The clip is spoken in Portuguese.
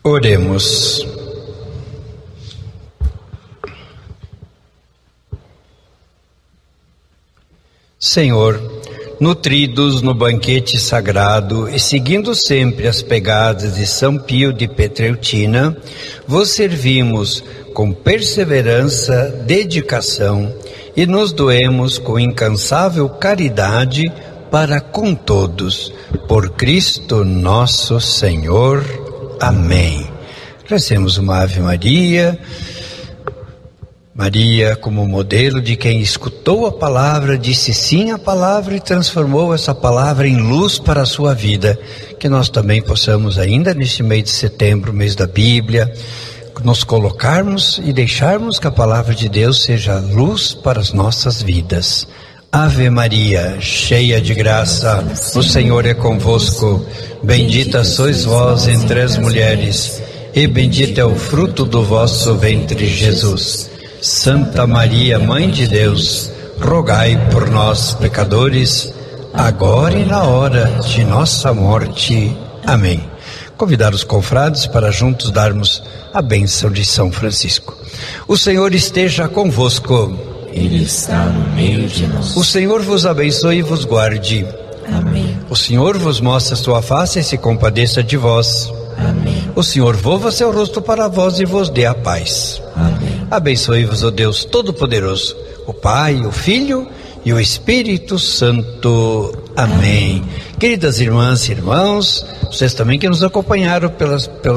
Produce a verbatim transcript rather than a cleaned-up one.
Oremos. Senhor, nutridos no banquete sagrado e seguindo sempre as pegadas de São Pio de Pietrelcina, vos servimos com perseverança, dedicação e nos doemos com incansável caridade para com todos. Por Cristo nosso Senhor. Amém. Recemos uma Ave Maria. Maria, como modelo de quem escutou a palavra, disse sim à palavra e transformou essa palavra em luz para a sua vida. Que nós também possamos, ainda neste mês de setembro, mês da Bíblia, nos colocarmos e deixarmos que a palavra de Deus seja luz para as nossas vidas. Ave Maria, cheia de graça, o Senhor é convosco. Bendita sois vós entre as mulheres, e bendito é o fruto do vosso ventre, Jesus. Santa Maria, Mãe de Deus, rogai por nós, pecadores, agora e na hora de nossa morte. Amém. Convidar os confrades para juntos darmos a bênção de São Francisco. O Senhor esteja convosco. Ele está no meio de nós. O Senhor vos abençoe e vos guarde. Amém. O Senhor vos mostre a sua face e se compadeça de vós. Amém. O Senhor volva seu rosto para vós e vos dê a paz. Amém. Abençoe-vos o Deus Todo-Poderoso, o Pai, o Filho e o Espírito Santo. Amém. Amém. Queridas irmãs e irmãos, vocês também que nos acompanharam pelas, pelas